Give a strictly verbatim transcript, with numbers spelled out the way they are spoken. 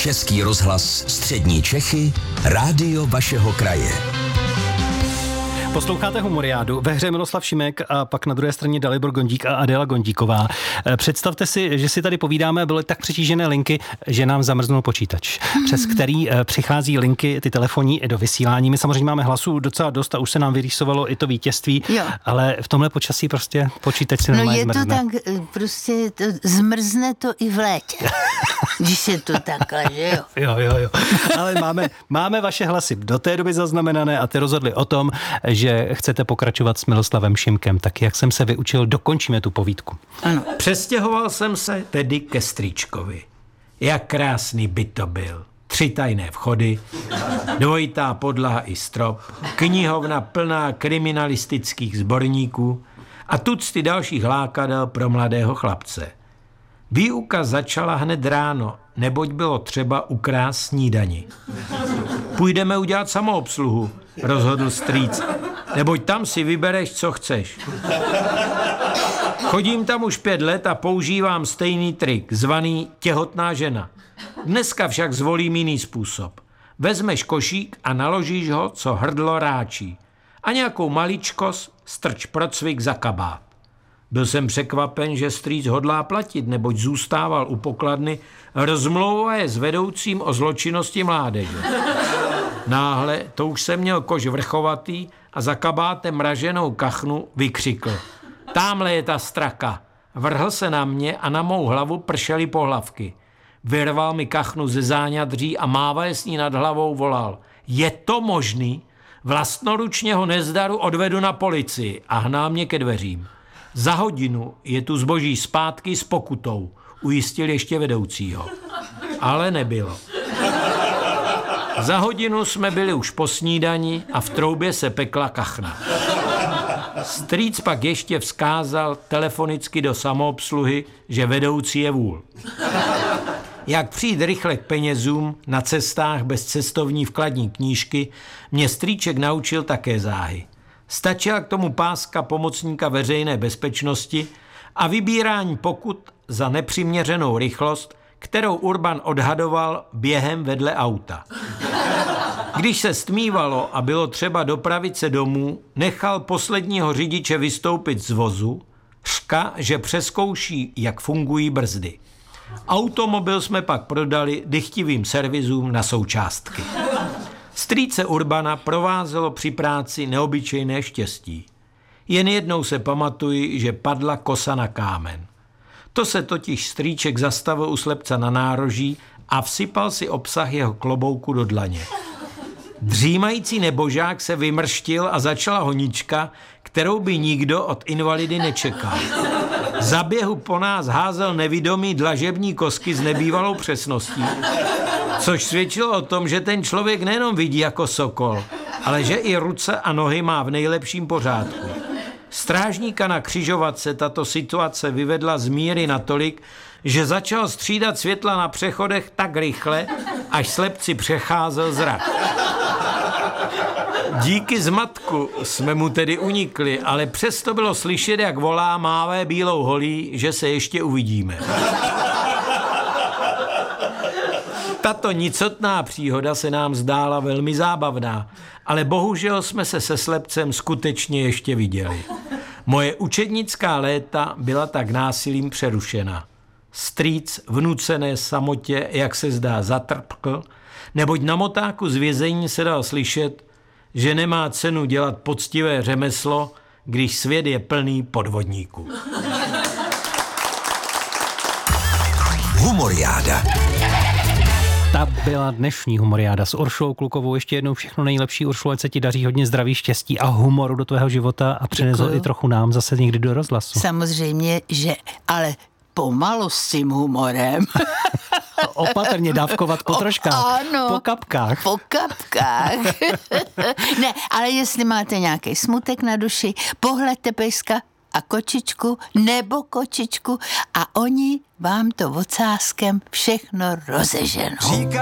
Český rozhlas Střední Čechy, rádio vašeho kraje. Posloucháte Humoriádu, ve hře Miloslav Šimek a pak na druhé straně Dalibor Gondík a Adéla Gondíková. Představte si, že si tady povídáme, byly tak přetížené linky, že nám zamrznul počítač, přes který přichází linky, ty telefonní do vysílání. My samozřejmě máme hlasů docela dost a už se nám vyrýsovalo i to vítězství, jo. Ale v tomhle počasí prostě počítač se normálně zmrzne. No je to tak, prostě to, zmrzne to i v létě, když je to takhle, že jo? Jo, jo, jo. Ale máme, máme vaše hlasy do té doby zaznamenané a ty rozhodli o tom, že že chcete pokračovat s Miloslavem Šimkem. Tak jak jsem se vyučil, dokončíme tu povídku. Ano. Přestěhoval jsem se tedy ke strýčkovi. Jak krásný byt to byl. Tři tajné vchody, dvojitá podlaha i strop, knihovna plná kriminalistických sborníků a tucty dalších lákadel pro mladého chlapce. Výuka začala hned ráno, neboť bylo třeba ukrást snídani. Půjdeme udělat samoobsluhu, rozhodl strýc, neboť tam si vybereš, co chceš. Chodím tam už pět let a používám stejný trik, zvaný těhotná žena. Dneska však zvolím jiný způsob. Vezmeš košík a naložíš ho, co hrdlo ráčí. A nějakou maličkost strč procvik za kabát. Byl jsem překvapen, že strýc hodlá platit, neboť zůstával u pokladny, rozmlouvaje s vedoucím o zločinnosti mládeže. Náhle, to už jsem měl koš vrchovatý a za kabátem mraženou kachnu vykřikl. Támhle je ta straka. Vrhl se na mě a na mou hlavu pršely pohlavky. Vyrval mi kachnu ze záňadří a mávaje s ní nad hlavou volal. Je to možný? Vlastnoručně ho nezdaru odvedu na policii a hnal mě ke dveřím. Za hodinu je tu zboží zpátky s pokutou, ujistil ještě vedoucího. Ale nebylo. Za hodinu jsme byli už po snídani a v troubě se pekla kachna. Strýc pak ještě vzkázal telefonicky do samoobsluhy, že vedoucí je vůl. Jak přijít rychle k penězům na cestách bez cestovní vkladní knížky, mě strýček naučil také záhy. Stačila k tomu páska pomocníka veřejné bezpečnosti a vybírání pokut za nepřiměřenou rychlost, kterou Urban odhadoval během vedle auta. Když se stmívalo a bylo třeba dopravit se domů, nechal posledního řidiče vystoupit z vozu, řka, že přezkouší, jak fungují brzdy. Automobil jsme pak prodali dychtivým servisům na součástky. Strýce Urbana provázelo při práci neobyčejné štěstí. Jen jednou se pamatuji, že padla kosa na kámen. To se totiž strýček zastavil u slepca na nároží a vsypal si obsah jeho klobouku do dlaně. Dřímající nebožák se vymrštil a začala honička, kterou by nikdo od invalidy nečekal. Za běhu po nás házel nevidomý dlažební kosky s nebývalou přesností, což svědčilo o tom, že ten člověk nejenom vidí jako sokol, ale že i ruce a nohy má v nejlepším pořádku. Strážníka na křižovatce tato situace vyvedla z míry natolik, že začal střídat světla na přechodech tak rychle, až slepci přecházel zrak. Díky zmatku jsme mu tedy unikli, ale přesto bylo slyšet, jak volá mávé bílou holí, že se ještě uvidíme. Tato nicotná příhoda se nám zdála velmi zábavná, ale bohužel jsme se se slepcem skutečně ještě viděli. Moje učednická léta byla tak násilím přerušena. Strýc v nucené samotě, jak se zdá, zatrpkl, neboť na motáku z vězení se dal slyšet, že nemá cenu dělat poctivé řemeslo, když svět je plný podvodníků. Humoriáda. Ta byla dnešní Humoriáda s Uršulou Klukovou. Ještě jednou všechno nejlepší, Uršulo, ať se ti daří, hodně zdraví, štěstí a humoru do tvého života a přines ho i trochu nám zase někdy do rozhlasu. Samozřejmě, že ale pomalu s tím humorem. Opatrně dávkovat po troškách, ano, po kapkách. Po kapkách. Ne, ale jestli máte nějaký smutek na duši, pohledte pejska a kočičku nebo kočičku a oni vám to ocáskem všechno rozeženou.